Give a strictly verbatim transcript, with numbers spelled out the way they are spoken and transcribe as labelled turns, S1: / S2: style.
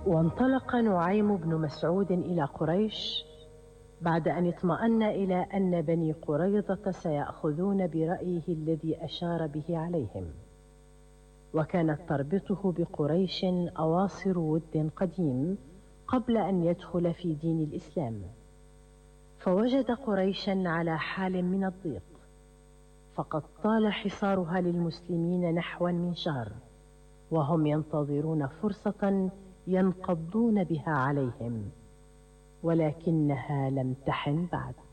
S1: وانطلق نعيم بن مسعود إلى قريش بعد أن اطمأن إلى أن بني قريظة سيأخذون برأيه الذي أشار به عليهم. وكانت تربطه بقريش أواصر ود قديم قبل أن يدخل في دين الإسلام، فوجد قريشا على حال من الضيق، فقد طال حصارها للمسلمين نحوا من شهر، وهم ينتظرون فرصة ينقضون بها عليهم، ولكنها لم تحن بعد.